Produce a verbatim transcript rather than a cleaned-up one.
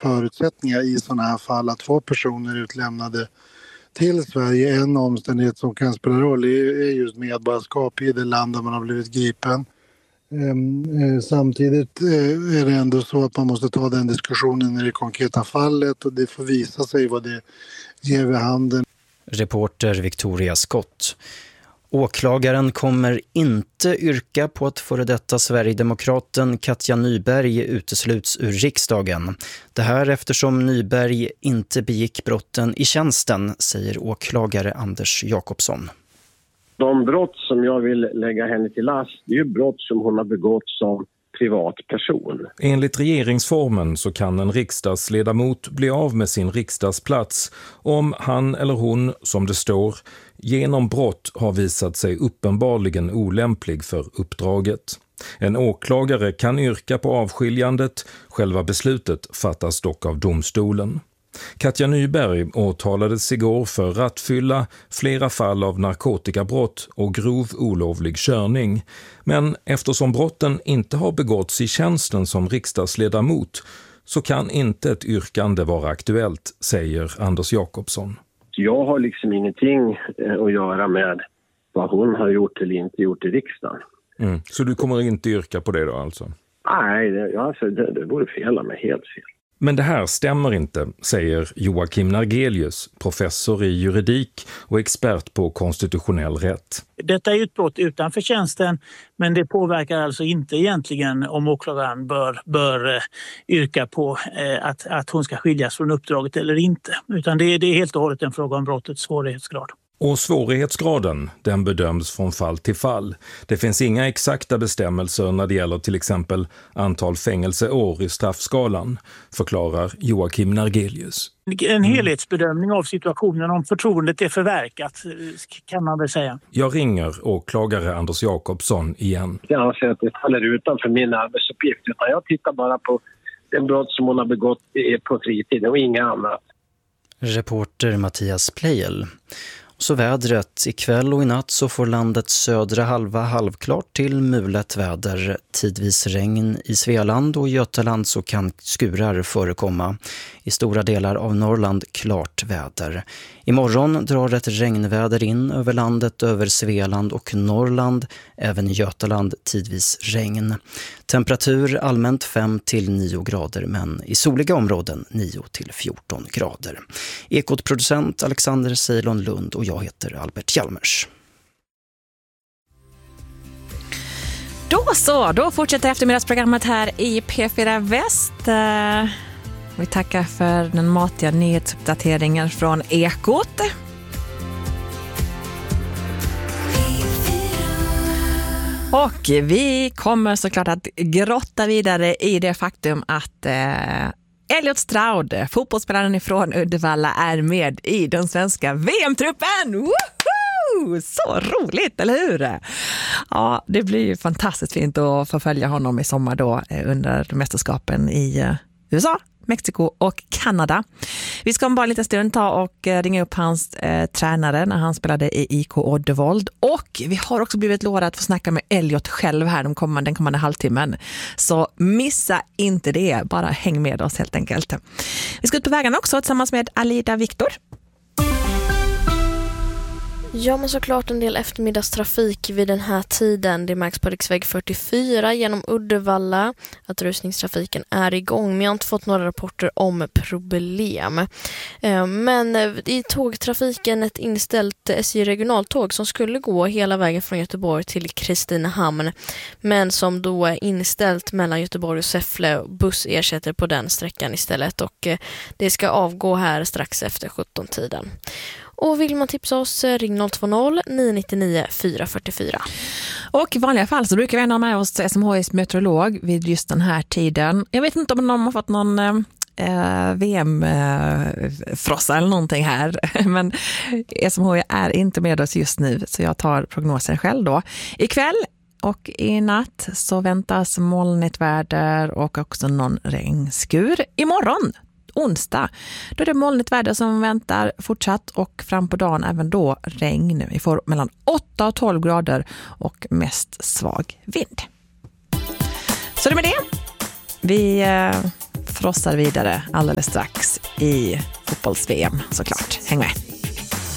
förutsättningar i sådana här fall att få personer utlämnade till Sverige. En omständighet som kan spela roll är just medborgarskap i det land där man har blivit gripen. Samtidigt är det ändå så att man måste ta den diskussionen i det konkreta fallet och det får visa sig vad det ger vid handen. Reporter Victoria Scott. Åklagaren kommer inte yrka på att före detta Sverigedemokraten Katja Nyberg utesluts ur riksdagen. Det här eftersom Nyberg inte begick brotten i tjänsten, säger åklagare Anders Jakobsson. De brott som jag vill lägga henne till last, det är ju brott som hon har begått som privatperson. Enligt regeringsformen så kan en riksdagsledamot bli av med sin riksdagsplats om han eller hon, som det står, genom brott har visat sig uppenbarligen olämplig för uppdraget. En åklagare kan yrka på avskiljandet, själva beslutet fattas dock av domstolen. Katja Nyberg åtalades igår för rattfylla, flera fall av narkotikabrott och grov olovlig körning. Men eftersom brotten inte har begåtts i tjänsten som riksdagsledamot så kan inte ett yrkande vara aktuellt, säger Anders Jakobsson. Jag har liksom ingenting att göra med vad hon har gjort eller inte gjort i riksdagen. Mm. Så du kommer inte yrka på det då alltså? Nej, det, alltså, det, det vore fel av mig, helt fel. Men det här stämmer inte, säger Joakim Nargelius, professor i juridik och expert på konstitutionell rätt. Detta är ju ett brott utanför tjänsten, men det påverkar alltså inte egentligen om åklagaren bör, bör eh, yrka på eh, att, att hon ska skiljas från uppdraget eller inte. Utan det, det är helt och hållet en fråga om brottets svårighetsgrad. Och svårighetsgraden, den bedöms från fall till fall. Det finns inga exakta bestämmelser när det gäller till exempel antal fängelseår i straffskalan, förklarar Joakim Nargelius. En helhetsbedömning av situationen om förtroendet är förverkat, kan man väl säga. Jag ringer åklagare Anders Jakobsson igen. Jag anser att det faller utanför min arbetsuppgift. Jag tittar bara på den brott som hon har begått på fritiden och inga annat. Reporter Mattias Plejel. Så vädret. Ikväll och i natt så får landets södra halva halvklart till mulet väder. Tidvis regn i Svealand och Götaland så kan skurar förekomma. I stora delar av Norrland klart väder. Imorgon drar ett regnväder in över landet, över Svealand och Norrland. Även i Götaland tidvis regn. Temperatur allmänt fem till nio grader men i soliga områden nio till fjorton grader. Ekotproducent Alexander Ceylon Lund och jag heter Albert Hjalmers. Då så, då fortsätter eftermiddagsprogrammet här i P fyra Väst. Vi tackar för den matiga nyhetsuppdateringen från Ekot. Och vi kommer såklart att grotta vidare i det faktum att eh, Elliot Stroud, fotbollsspelaren ifrån Uddevalla, är med i den svenska V M-truppen. Woho! Så roligt, eller hur? Ja, det blir ju fantastiskt fint att få följa honom i sommar då under mästerskapen i eh, U S A, Mexiko och Kanada. Vi ska om bara en liten stund ta och ringa upp hans eh, tränare när han spelade i I K Oddevold. Och vi har också blivit lovade att få snacka med Elliot själv här de kommande, den kommande halvtimmen. Så missa inte det, bara häng med oss helt enkelt. Vi ska ut på vägarna också tillsammans med Alida Viktor. Ja, men såklart en del eftermiddagstrafik vid den här tiden. Det märks på riksväg fyrtiofyra genom Uddevalla att rusningstrafiken är igång. Men jag har inte fått några rapporter om problem. Men i tågtrafiken ett inställt S J regionaltåg som skulle gå hela vägen från Göteborg till Kristinehamn. Men som då är inställt mellan Göteborg och Säffle. Buss ersätter på den sträckan istället. Och det ska avgå här strax efter sjutton-tiden. Och vill man tipsa oss, ring noll två noll nio nio nio fyra fyra fyra. Och i vanliga fall så brukar vi ändå ha med oss S M H I:s meteorolog vid just den här tiden. Jag vet inte om de har fått någon eh, V M-frossa eh, eller någonting här. Men S M H I är inte med oss just nu så jag tar prognosen själv då. Ikväll och i natt så väntas molnigt väder och också någon regnskur. Imorgon onsdag, då är det molnigt väder som väntar fortsatt och fram på dagen även då regn. Vi får mellan åtta och tolv grader och mest svag vind. Så det med det. Vi frossar vidare alldeles strax i fotbolls-V M såklart. Häng med!